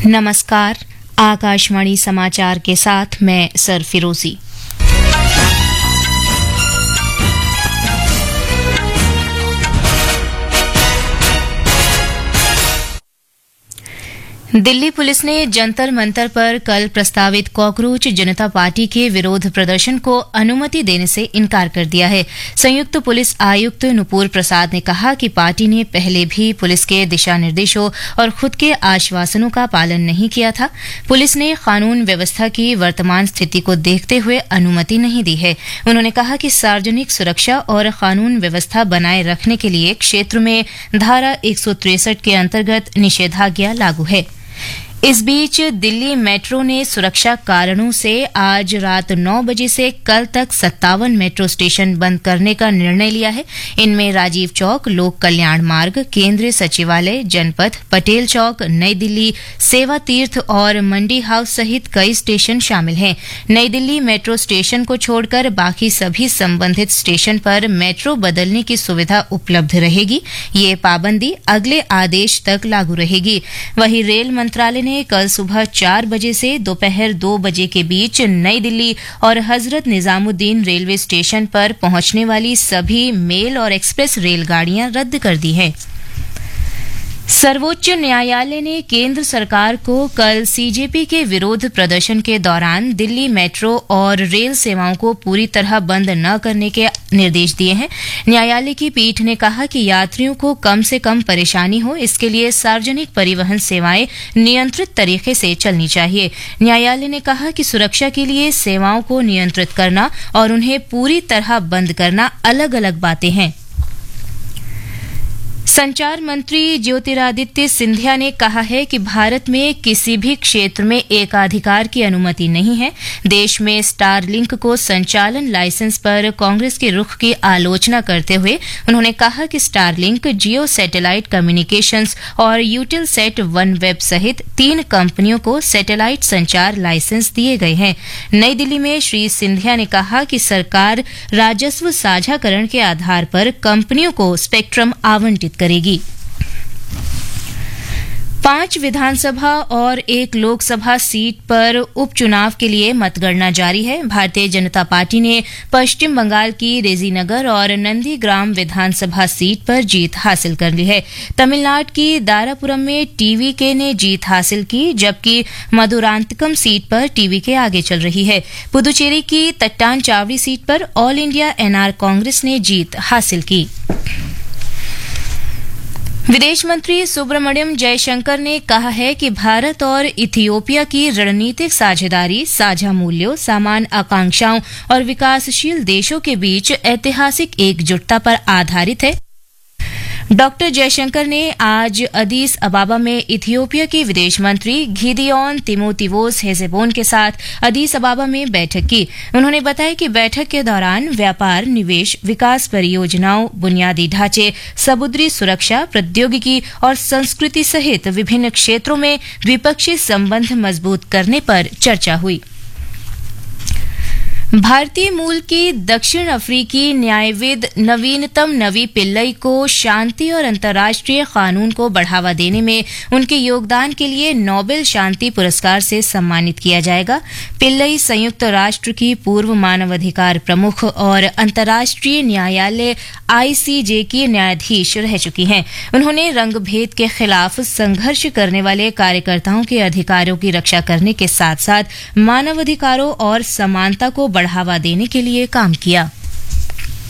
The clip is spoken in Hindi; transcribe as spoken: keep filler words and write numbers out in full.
नमस्कार, आकाशवाणी समाचार के साथ मैं सर फिरोजी। दिल्ली पुलिस ने जंतर मंतर पर कल प्रस्तावित कॉकरोच जनता पार्टी के विरोध प्रदर्शन को अनुमति देने से इनकार कर दिया है। संयुक्त पुलिस आयुक्त नुपुर प्रसाद ने कहा कि पार्टी ने पहले भी पुलिस के दिशा निर्देशों और खुद के आश्वासनों का पालन नहीं किया था। पुलिस ने कानून व्यवस्था की वर्तमान स्थिति को देखते हुए अनुमति नहीं दी है। उन्होंने कहा कि सार्वजनिक सुरक्षा और कानून व्यवस्था बनाए रखने के लिए क्षेत्र में धारा एक सौ तिरसठ के अंतर्गत निषेधाज्ञा लागू है। इस बीच दिल्ली मेट्रो ने सुरक्षा कारणों से आज रात नौ बजे से कल तक सत्तावन मेट्रो स्टेशन बंद करने का निर्णय लिया है। इनमें राजीव चौक, लोक कल्याण मार्ग, केंद्रीय सचिवालय, जनपथ, पटेल चौक, नई दिल्ली, सेवा तीर्थ और मंडी हाउस सहित कई स्टेशन शामिल हैं। नई दिल्ली मेट्रो स्टेशन को छोड़कर बाकी सभी संबंधित स्टेशन पर मेट्रो बदलने की सुविधा उपलब्ध रहेगी। ये पाबंदी अगले आदेश तक लागू रहेगी। वहीं रेल मंत्रालय ने कल सुबह चार बजे से दोपहर दो बजे के बीच नई दिल्ली और हजरत निजामुद्दीन रेलवे स्टेशन पर पहुंचने वाली सभी मेल और एक्सप्रेस रेलगाड़ियां रद्द कर दी हैं। सर्वोच्च न्यायालय ने केंद्र सरकार को कल सीजेपी के विरोध प्रदर्शन के दौरान दिल्ली मेट्रो और रेल सेवाओं को पूरी तरह बंद न करने के निर्देश दिए हैं। न्यायालय की पीठ ने कहा कि यात्रियों को कम से कम परेशानी हो, इसके लिए सार्वजनिक परिवहन सेवाएं नियंत्रित तरीके से चलनी चाहिए। न्यायालय ने कहा कि सुरक्षा के लिए सेवाओं को नियंत्रित करना और उन्हें पूरी तरह बंद करना अलग अलग बातें हैं। संचार मंत्री ज्योतिरादित्य सिंधिया ने कहा है कि भारत में किसी भी क्षेत्र में एकाधिकार की अनुमति नहीं है। देश में स्टारलिंक को संचालन लाइसेंस पर कांग्रेस के रुख की आलोचना करते हुए उन्होंने कहा कि स्टारलिंक, जियो सैटेलाइट कम्युनिकेशंस और यूटेलसेट वन वेब सहित तीन कंपनियों को सैटेलाइट संचार लाइसेंस दिए गए हैं। नई दिल्ली में श्री सिंधिया ने कहा कि सरकार राजस्व साझाकरण के आधार पर कंपनियों को स्पेक्ट्रम आवंटित करेगी। पांच विधानसभा और एक लोकसभा सीट पर उपचुनाव के लिए मतगणना जारी है। भारतीय जनता पार्टी ने पश्चिम बंगाल की रेजीनगर और नंदीग्राम विधानसभा सीट पर जीत हासिल कर ली है। तमिलनाडु की दारापुरम में टीवीके ने जीत हासिल की, जबकि मधुरांतकम सीट पर टीवीके आगे चल रही है। पुदुचेरी की तट्टानचावड़ी सीट पर ऑल इंडिया एनआर कांग्रेस ने जीत हासिल की। विदेश मंत्री सुब्रमण्यम जयशंकर ने कहा है कि भारत और इथियोपिया की रणनीतिक साझेदारी साझा मूल्यों, समान आकांक्षाओं और विकासशील देशों के बीच ऐतिहासिक एकजुटता पर आधारित है। डॉक्टर जयशंकर ने आज अदीस अबाबा में इथियोपिया के विदेश मंत्री गिदियोन तिमोथिवोस हेजेबोन के साथ अदीस अबाबा में बैठक की। उन्होंने बताया कि बैठक के दौरान व्यापार, निवेश, विकास परियोजनाओं, बुनियादी ढांचे, समुद्री सुरक्षा, प्रौद्योगिकी और संस्कृति सहित विभिन्न क्षेत्रों में द्विपक्षीय संबंध मजबूत करने पर चर्चा हुई। भारतीय मूल की दक्षिण अफ्रीकी न्यायविद नवीनतम नवी पिल्लई को शांति और अंतर्राष्ट्रीय कानून को बढ़ावा देने में उनके योगदान के लिए नोबेल शांति पुरस्कार से सम्मानित किया जाएगा। पिल्लई संयुक्त राष्ट्र की पूर्व मानवाधिकार प्रमुख और अंतर्राष्ट्रीय न्यायालय आईसीजे की न्यायाधीश रह चुकी हैं। उन्होंने रंगभेद के खिलाफ संघर्ष करने वाले कार्यकर्ताओं के अधिकारों की रक्षा करने के साथ साथ मानवाधिकारों और समानता को बढ़ावा देने के लिए काम किया।